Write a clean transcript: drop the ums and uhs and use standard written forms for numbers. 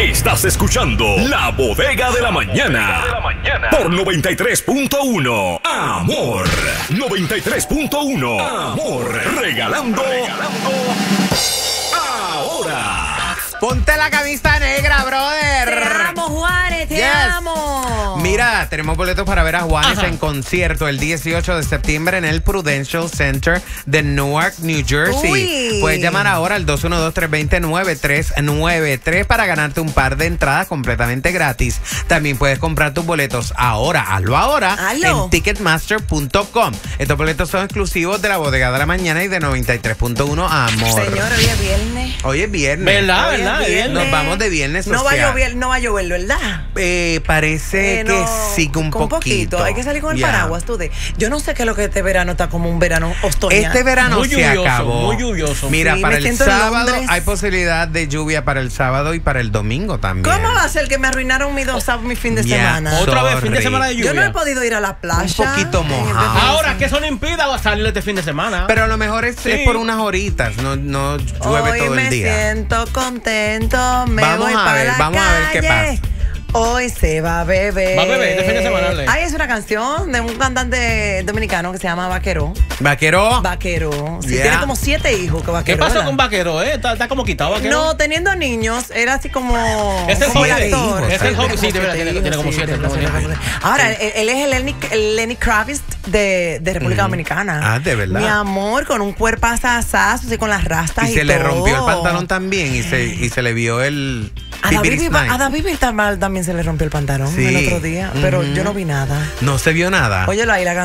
Estás escuchando La Bodega de la Mañana. Por 93.1. Amor. 93.1. Amor. Regalando. Ahora. Ponte la camisa negra, brother. Te amo, Juanes, te amo. Mira, tenemos boletos para ver a Juanes en concierto el 18 de septiembre en el Prudential Center de Newark, New Jersey. Uy. Puedes llamar ahora al 212-320-9393 para ganarte un par de entradas completamente gratis. También puedes comprar tus boletos ahora, hazlo en Ticketmaster.com. Estos boletos son exclusivos de la Bodega de la Mañana y de 93.1 Amor. Señor, hoy es viernes. Hoy es viernes. ¿Verdad? Hoy es ¿Verdad? viernes. Nos vamos de viernes social. No va a llover, ¿verdad? Parece que sí, un poquito. Hay que salir con el Ya. paraguas, tú. Yo no sé qué es lo que este verano está como un verano otoñal. Este verano Muy se lluvioso, acabó. muy lluvioso. Mira, Sí, para me el siento en sábado Londres. hay posibilidad de lluvia para el sábado y para el domingo también. ¿Cómo va a ser que me arruinaron mi fin de Ya. semana? Otra vez, Sorry. fin de semana de lluvia. Yo no he podido ir a la playa. Un poquito mojado. Ahora, que eso no impida salir este fin de semana. Pero a lo mejor es por unas horitas, no llueve Hoy todo me el día. siento contento, me Vamos voy a para ver, la vamos a ver qué calle. pasa. Hoy se va a beber. Va a beber este fin de semana, Ale. Ay, es una canción de un cantante dominicano que se llama Vaquero. Vaquero. Vaquero. Sí, Yeah. tiene como 7 hijos que ¿Qué Vaquero. pasó ¿verdad? con Vaquero, Está como quitado Vaquero. No, teniendo niños, era así como. Es el como hobby el de actor. hijos, es el hobby, sí, Como de verdad, siete tiene como hijos, 7. sí, Ahora, él es el Lenny Kravitz de República Dominicana. Ah, ¿de verdad? Mi amor, con un cuerpo asasazo, así con las rastas y Y se le todo. rompió el pantalón también y se le vio el A David Bisbal también se le rompió el pantalón Sí. el otro día, pero yo no vi nada. No se vio nada. Óyelo ahí, la